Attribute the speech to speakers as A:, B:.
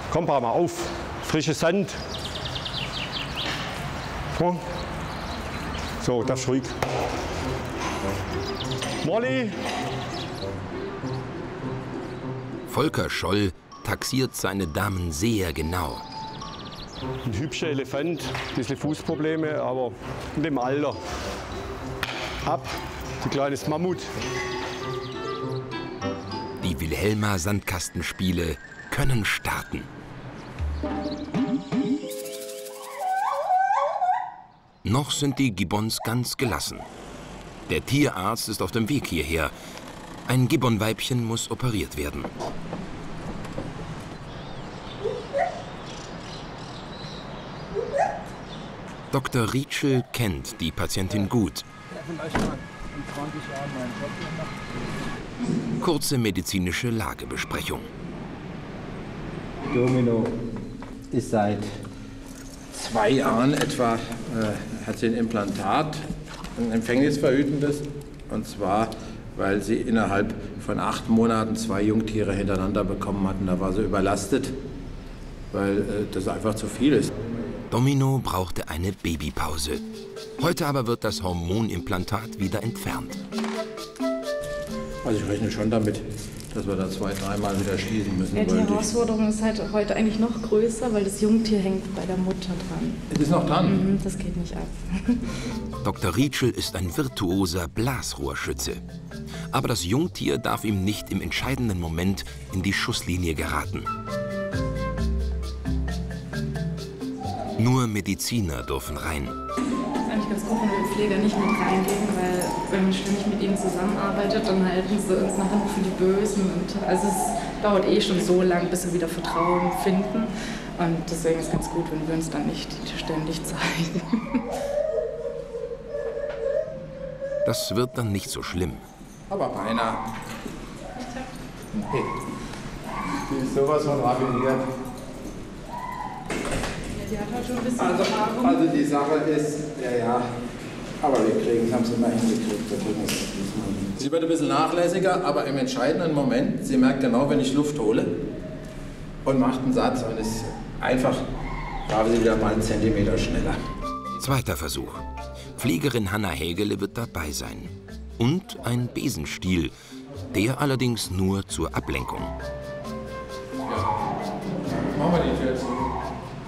A: Komm, pass mal auf. Frisches Sand. So, das ist ruhig. Molly!
B: Volker Scholl taxiert seine Damen sehr genau.
A: Ein hübscher Elefant, ein bisschen Fußprobleme, aber in dem Alter. Ab, ein kleines Mammut.
B: Die Wilhelma Sandkastenspiele können starten. Noch sind die Gibbons ganz gelassen. Der Tierarzt ist auf dem Weg hierher. Ein Gibbon-Weibchen muss operiert werden. Dr. Rietschel kennt die Patientin gut. Kurze medizinische Lagebesprechung.
C: Domino ist seit 2 Jahren etwa, hat sie ein Implantat, ein empfängnisverhütendes. Und zwar, weil sie innerhalb von 8 Monaten 2 Jungtiere hintereinander bekommen hatten. Da war sie überlastet, weil das einfach zu viel ist.
B: Domino brauchte eine Babypause. Heute aber wird das Hormonimplantat wieder entfernt.
C: Also ich rechne schon damit, dass wir da 2-3 Mal wieder schließen müssen.
D: Ja, die Herausforderung ist halt heute eigentlich noch größer, weil das Jungtier hängt bei der Mutter dran.
C: Es ist noch dran?
D: Das geht nicht ab.
B: Dr. Rietschel ist ein virtuoser Blasrohrschütze. Aber das Jungtier darf ihm nicht im entscheidenden Moment in die Schusslinie geraten. Nur Mediziner dürfen rein.
D: Es ist eigentlich ganz gut, wenn wir Pfleger nicht mit reingehen, weil wenn man ständig mit ihnen zusammenarbeitet, dann halten sie uns nachher noch für die Bösen. Und also es dauert eh schon so lang, bis wir wieder Vertrauen finden. Und deswegen ist es ganz gut, wenn wir uns dann nicht ständig zeigen.
B: Das wird dann nicht so schlimm.
C: Aber beinahe. Hey. Die ist sowas von raffiniert.
D: Die hat halt schon ein bisschen Erfahrung.
C: Also die Sache ist, ja, aber wir haben es immer hingekriegt. Sie wird ein bisschen nachlässiger, aber im entscheidenden Moment, sie merkt genau, wenn ich Luft hole und macht einen Satz und ist einfach, da sie wieder mal einen Zentimeter schneller.
B: Zweiter Versuch. Pflegerin Hanna Hägele wird dabei sein. Und ein Besenstiel, der allerdings nur zur Ablenkung.
C: Machen wir die Tür jetzt.